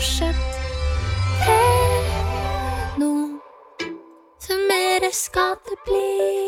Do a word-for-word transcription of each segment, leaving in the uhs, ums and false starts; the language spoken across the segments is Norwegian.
kanskje det noe som mer skal det bli.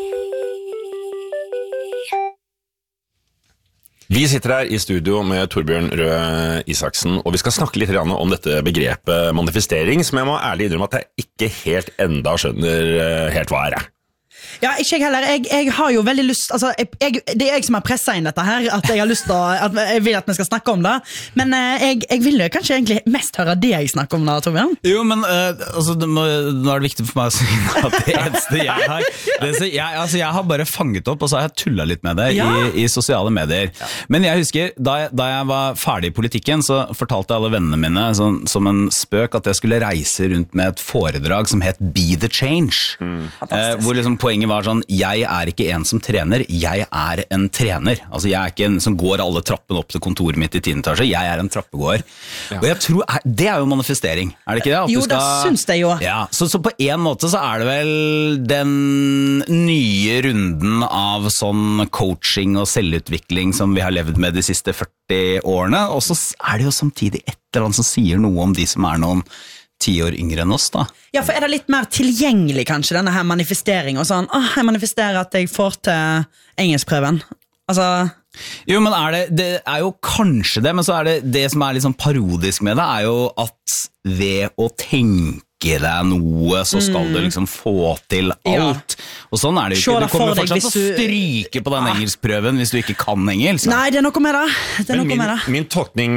Vi sitter her i studio med Torbjørn Røe Isaksen, og vi skal snakke litt om dette begrepet manifestering, som jeg må ærlig innrømme at jeg ikke helt enda skjønner helt hva er. Ja, ikke jeg heller. Jeg, jeg har jo veldig lyst, altså, jeg, jeg, det er jeg som har presset inn dette her, at jeg har lyst til å, at jeg vil at vi skal snakke om det, men eh, jeg, jeg vil jo kanskje egentlig mest høre det jeg snakker om da, Torbjørn. Jo, men uh, altså, det må, nå er det viktig for meg å si at det eneste jeg har, det, så jeg, altså, jeg har bare fanget opp, og så har jeg tullet litt med det ja. i, i sosiale medier. Ja. Men jeg husker, da jeg, da jeg var ferdig i politikken, så fortalte alle vennene mine så, som en spøk at jeg skulle reise rundt med et foredrag som het Be the Change, mm. uh, hvor liksom poenget var sånn, jeg er ikke en som trener, jeg er en trener. Altså jeg er ikke en som går alle trappen opp til kontoret mitt i tiende etasje, jeg er en trappegåer. Ja. Og jeg tror, det er jo manifestering, er det ikke det? At jo, skal, det syns jeg jo. Ja, så, så på en måte så er det vel den nye runden av sånn coaching og selvutvikling som vi har levd med de siste førti årene, og så er det jo samtidig et eller annet som sier noe om de som er noen ti år yngre enn oss da. Ja, for er det litt mer tilgjengelig kanskje, denne her manifestering og sånn, åh, jeg manifesterer at jeg får til engelskprøven. Altså... Jo, men er det, det er jo kanskje det, men så er det, det som er litt sånn parodisk med det, er jo at ved å tenke deg noe, så skal mm. du liksom få til alt. Ja. Og sånn er det jo ikke. Du kommer fortsatt til å stryke på den engelskprøven hvis du ikke kan engelsk. Nei, det er noe med det. det, er noe min, med det. Min tolkning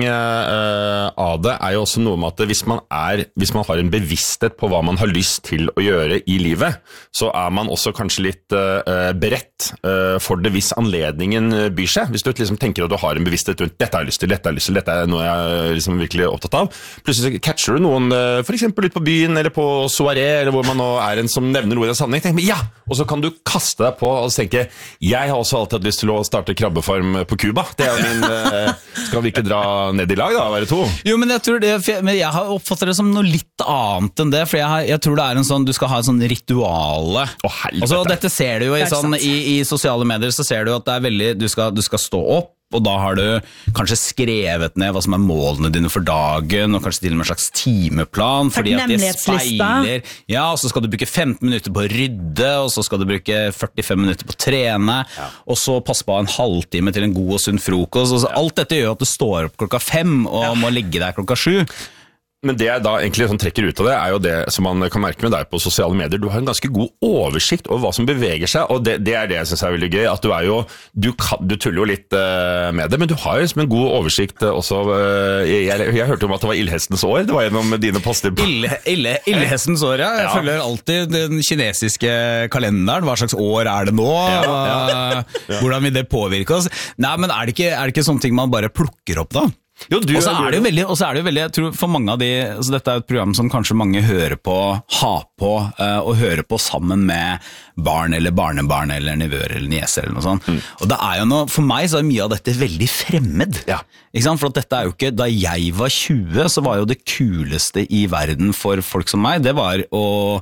uh, av det er jo også noe med at hvis man, er, hvis man har en bevissthet på hva man har lyst til å gjøre i livet, så er man også kanskje litt uh, beredt uh, for det hvis anledningen byr seg. Hvis du liksom tenker at du har en bevissthet rundt dette har jeg lyst til, dette har jeg lyst til, dette er noe jeg er liksom virkelig opptatt av. Plutselig catcher du noen, uh, for eksempel ut på byen, eller på soiré, eller hvor man nå er en som nevner noe i den sammenheng, tenker, ja! Og så kan du kaste deg på og tenke, jeg har også alltid hatt lyst til å starte krabbefarm på Cuba. Det er jo min, uh, skal vi ikke dra ned i lag da, være to? Jo, men jeg tror det, men jeg har oppfattet det som noe litt annet enn det, for jeg, har, jeg tror det er en sånn, du skal ha en sånn rituale. Å, helvete! Altså, dette ser du jo i, sånn, i, i sosiale medier, så ser du at det er veldig, du skal, du skal stå opp, og da har du kanskje skrevet ned hva som er målene dine for dagen, og kanskje til og med en slags timeplan, fordi at de speiler, ja, og så skal du bruke femten minutter på å rydde, og så skal du bruke førtifem minutter på å trene, ja. Og så passe på en halvtime til en god og sunn frokost, og så, alt dette gjør at du står opp klokka fem, og ja. Må legge deg klokka sju. Men det jeg da egentlig sånn trekker ut av det, er jo det som man kan merke med deg på sosiale medier. Du har en ganske god oversikt over hva som beveger seg, og det, det er det jeg synes er veldig gøy, at du er jo, du, kan, du tuller jo litt uh, med det, men du har jo liksom en god oversikt også. Uh, jeg, jeg, jeg hørte om at det var ildhestens år, det var gjennom dine poster. Ille, ille, ildhestens år, ja. Jeg ja. Følger alltid den kinesiske kalenderen, hva slags år er det nå, ja, ja. Uh, hvordan vil det påvirke oss? Nei, men er det ikke, er det ikke sånne ting man bare plukker opp da? Jo, du, og så er det jo veldig, og så er det jo veldig, jeg tror for mange av de, altså dette er et program som kanskje mange hører på, har på, uh, og hører på sammen med barn eller barnebarn eller nivøer eller nieser eller noe sånt. Mm. Og det er jo noe, for meg så er mye av dette veldig fremmed. Ja. Ikke sant? For at dette er jo ikke, da jeg var tjue, så var jo det kuleste i verden for folk som meg, det var å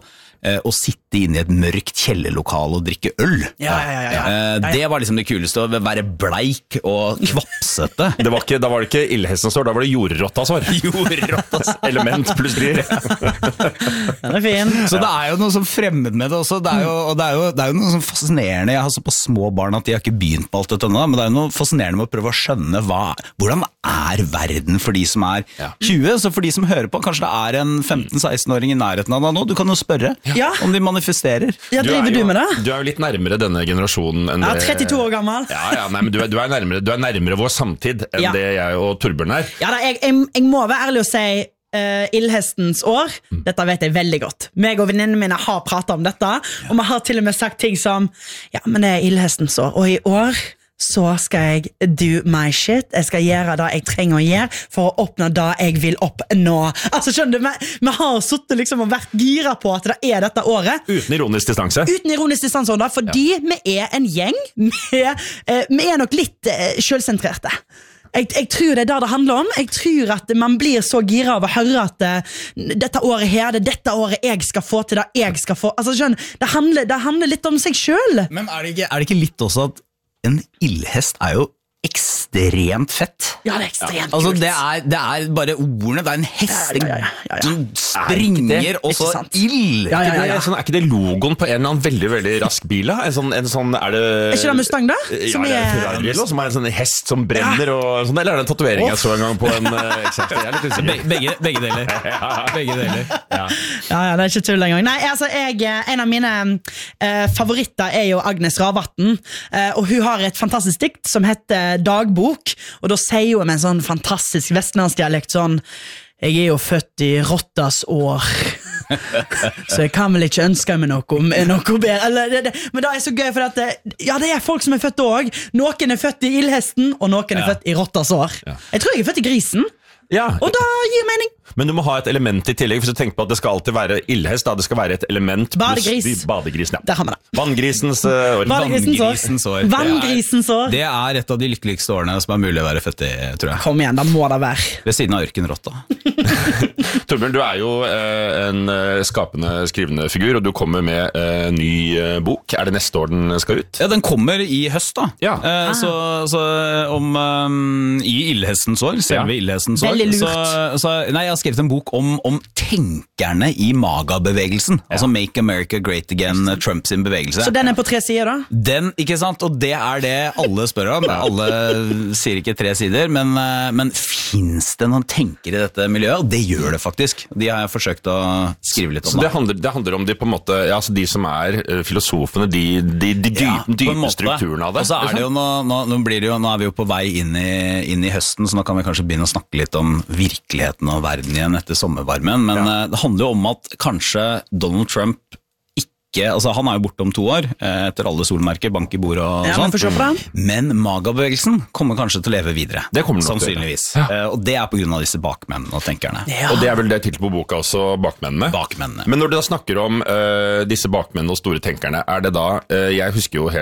å sitte inne i et mørkt kjellerlokale og drikke øl. Ja, ja, ja, ja. Det var liksom det kuleste, å være bleik og kvapsete. Det var ikke, da var det ikke ildhestens år, da var det jordrottas år. Jordrottas element pluss dyr. Den er fin. Så det er jo noe som fremmed med det også, det er jo, og det er jo, det er jo noe som fascinerende. Jeg har så på små barn at de har ikke begynt på alt dette ennå, men det er jo noe fascinerende med å prøve å skjønne hva, hvordan er verden for de som er tjue, så for de som hører på, kanskje det er en femten-seksten-åring i nærheten av deg nå, du kan jo spørre. Ja. Om de manifesterer. Ja, driver du, du med det? Du er jo litt nærmere denne generasjonen enn ja, trettito år gammel. Ja, ja, nei, men du er, du er, nærmere, du er nærmere vår samtid enn ja. Det jeg og Torbjørn er. Ja, da, jeg, jeg, jeg må være ærlig og si uh, ildhestens år, mm. dette vet jeg veldig godt. Meg og venninnene mine har pratet om dette, ja. Og vi har til og med sagt ting som, ja, men det er ildhestens år, og i år så skal jeg do my shit. Jeg skal gjøre det jeg trenger å gjøre for å oppnå det jeg vil oppnå. Altså, skjønner du, vi, vi har suttet liksom og vært gira på at det er dette året. Uten ironisk distanse. Uten ironisk distanse, da, fordi ja. Vi er en gjeng, vi, eh, vi er nok litt eh, selvsentrerte. Jeg, jeg tror det er det det handler om. Jeg tror at man blir så gira av å høre at uh, dette året her, det er dette året jeg skal få til det jeg skal få. Altså, skjønner, det handler, det handler litt om seg selv. Men er det ikke, er det ikke litt også at en ildhest er jo ekstremt fett. Ja, det er ekstremt Altså, kult. det er, det er bare ordene, det er en hest Ja, ja, ja, ja, ja. som springer, og så Ikke sant? ild. Ja, ja, Er, ja, det, ja. sånn, er ikke det logoen på en eller annen veldig veldig rask bil? Da? En sånn, en sånn, er det Er ikke det Mustang da? Ja, Som det er er- Ferrari eller noe, som er en sånn hest som brenner, og sånn, eller er det en tatovering jeg så en gang på en uh, X-Factor? Jeg er litt usikker. Be- Begge, begge deler. Begge deler. Ja. Ja, ja, det er ikke tull engang. Nei, altså, jeg, en av mine eh, favoritter er jo Agnes Ravatn, eh, og hun har et fantastisk dikt som heter Dagbok, og da sier hun med en sånn fantastisk vestlandsdialekt sånn: jeg er jo født i rottas år, så jeg kan vel ikke ønske meg noe, noe bedre. Eller, det, det, men det er så gøy, for at det, ja, det er folk som er født også. Noen er født i ildhesten, og noen er Ja. født i rottas år. Ja. Jeg tror jeg er født i grisen, Ja. og da gir mening. Men du må ha et element i tillegg, hvis du tenker på at det skal alltid være ildhest, da det skal være et element pluss Badegris. de- badegrisen. Ja. Der har vi det. Vanngrisens uh, år. Badegrisens år. Vanngrisens år. Vanngrisens år. Det er et av de lykkeligste årene som er mulig å være født i, tror jeg. Kom igjen, da må det være. Ved siden av ørkenrotta. Torbjørn, du er jo eh, en eh, skapende, skrivende figur, og du kommer med eh, ny eh, bok. Er det neste år den skal ut? Ja, den kommer i høst da. Ja. Eh, så, så om um, i ildhestens år, selve Ja. ildhestens år. Veldig lurt. Så, så, nei, jeg har skrevet en bok om, om tenkerne i MAGA-bevegelsen. Altså Make America Great Again, Trump sin bevegelse. Så den er på tre sider, da? Den, ikke sant? Og det er det alle spør om. Alle sier ikke tre sider, men, eh, men finnes det noen tenkere i dette miljøet? Og det gjør det faktisk. De har jeg forsøkt å skrive litt om. Så det da. handler, det handler om de på en måte, ja, altså de som er eh, filosofene, de, de, de dy, Ja, på en dype måte. strukturene av det. Og så er det jo nå, nå, nå, blir det jo, nå er vi jo på vei inn i, inn i høsten, så nå kan vi kanskje begynne å snakke litt om virkeligheten og verden igjen etter sommervarmen. Men Ja. eh, det handler jo om at kanskje Donald Trump ikke, altså han er jo borte om to år, eh, etter alle solmerker, bank i bordet og Ja, sånn. men få se på det. Men MAGA-bevegelsen kommer kanskje til å leve videre. Det kommer den nok til å sannsynligvis. gjøre. Eh, og det er på grunn av disse bakmennene og tenkerne. Ja. Og det er vel det tittel på boka også, bakmennene. Bakmennene. Men når du da snakker om eh, disse bakmennene og store tenkerne, er det da, eh, jeg husker jo helt